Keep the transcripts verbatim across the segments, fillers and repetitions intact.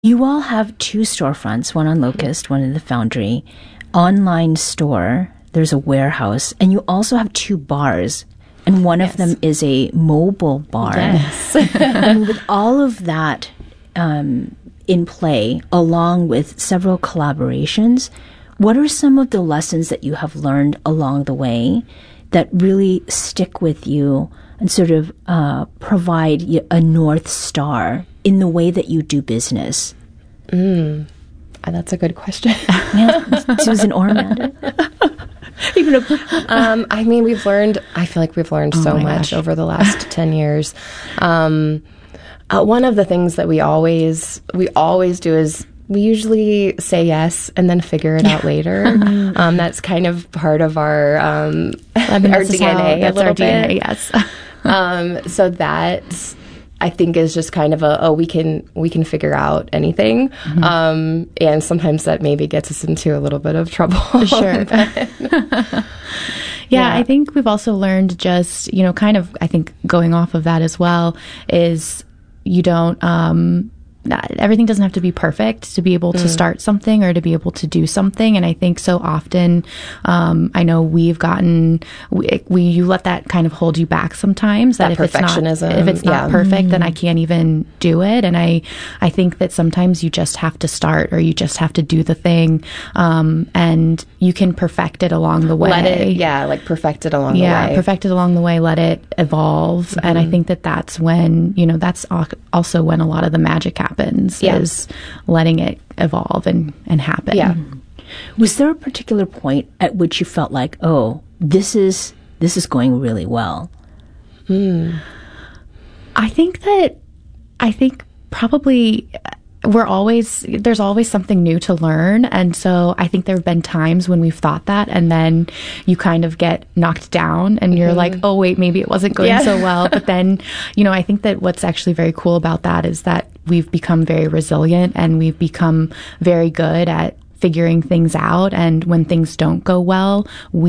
You all have two storefronts, one on Locust, one in the Foundry, online store, there's a warehouse, and you also have two bars, and one yes. of them is a mobile bar. Yes. And with all of that um, in play, along with several collaborations, what are some of the lessons that you have learned along the way that really stick with you and sort of uh, provide a North Star in the way that you do business? Mm, that's a good question. Yeah, Susan or Amanda? um, I mean, we've learned, I feel like we've learned oh so much gosh. over the last ten years. Um, uh, one of the things that we always, we always do is we usually say yes and then figure it out later. um, that's kind of part of our, um, I mean, our D N A how, a little our D N A, bit. yes. um, so that I think is just kind of a, oh, we can we can figure out anything. Mm-hmm. Um, and sometimes that maybe gets us into a little bit of trouble. Sure. yeah, yeah, I think we've also learned just, you know, kind of, I think going off of that as well, is you don't, um, not, everything doesn't have to be perfect to be able to mm. start something or to be able to do something. And I think so often, um, I know we've gotten, we, we, you let that kind of hold you back sometimes. That, that if perfectionism. It's not, if it's not yeah. perfect, mm-hmm. then I can't even do it. And I, I think that sometimes you just have to start or you just have to do the thing. Um, and you can perfect it along the way. Let it, yeah, like perfect it along yeah, the way. Yeah, perfect it along the way, let it evolve. Mm-hmm. And I think that that's when, you know, that's also when a lot of the magic happens. Yeah. Is letting it evolve and, and happen. Yeah. Was there a particular point at which you felt like, oh, this is this is going really well? Hmm. I think that I think probably we're always there's always something new to learn, and so I think there have been times when we've thought that, and then you kind of get knocked down, and you're mm-hmm. like, oh wait, maybe it wasn't going yeah. so well. But then, you know, I think that what's actually very cool about that is that we've become very resilient and we've become very good at figuring things out. And when things don't go well,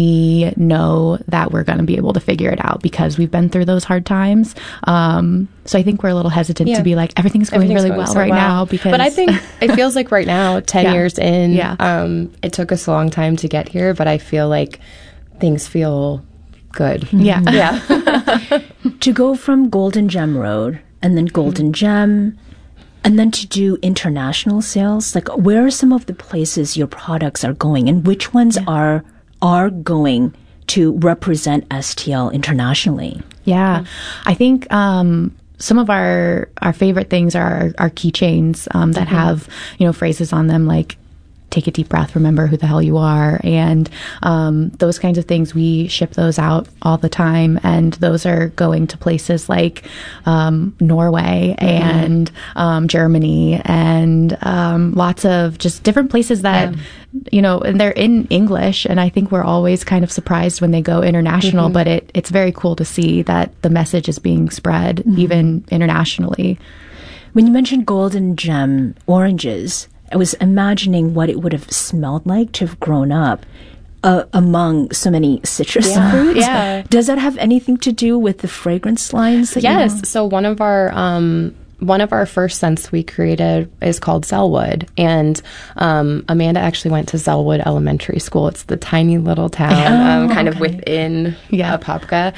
we know that we're going to be able to figure it out because we've been through those hard times. Um, so I think we're a little hesitant yeah. to be like, everything's going everything's really going well so right well. now. Because But I think it feels like right now, ten yeah. years in, yeah. um, it took us a long time to get here, but I feel like things feel good. Yeah. Yeah. To go from Golden Gem Road and then Golden Gem, and then to do international sales, like where are some of the places your products are going and which ones yeah. are are going to represent S T L internationally? Yeah, I think um, some of our our favorite things are our, our keychains um, that mm-hmm. have, you know, phrases on them like, take a deep breath, remember who the hell you are. And um, those kinds of things, we ship those out all the time. And those are going to places like um, Norway mm-hmm. and um, Germany and um, lots of just different places that, yeah. you know, and they're in English. And I think we're always kind of surprised when they go international. Mm-hmm. But it, it's very cool to see that the message is being spread mm-hmm. even internationally. When you mentioned Golden Gem oranges, I was imagining what it would have smelled like to have grown up uh, among so many citrus yeah. fruits. Yeah. Does that have anything to do with the fragrance lines? That yes. You know? So one of our um, one of our first scents we created is called Zellwood, and um, Amanda actually went to Zellwood Elementary School. It's the tiny little town, oh, um, kind okay. of within yeah. Apopka,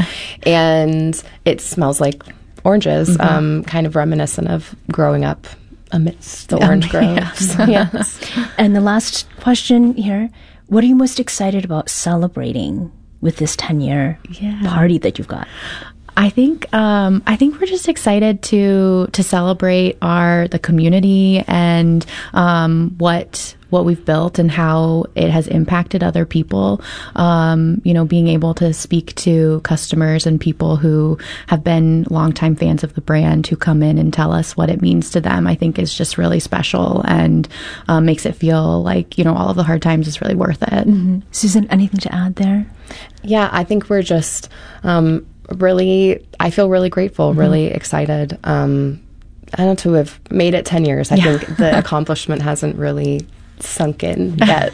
and it smells like oranges, mm-hmm. um, kind of reminiscent of growing up amidst the orange groves. Yes. yes. And the last question here, what are you most excited about celebrating with this ten-year yeah. party that you've got? I think um, I think we're just excited to to celebrate our the community and um, what what we've built and how it has impacted other people. Um, you know, being able to speak to customers and people who have been longtime fans of the brand who come in and tell us what it means to them, I think is just really special and um, makes it feel like, you know, all of the hard times is really worth it. Mm-hmm. Susan, anything to add there? Yeah, I think we're just um, really, I feel really grateful, mm-hmm. really excited. Um, I don't know, to have made it ten years. I yeah. think the accomplishment hasn't really sunk in yet.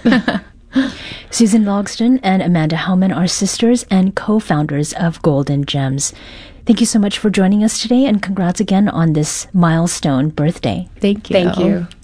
Susan Logsdon and Amanda Hellman are sisters and co-founders of Golden Gems. Thank you so much for joining us today, and congrats again on this milestone birthday. Thank you. Thank you.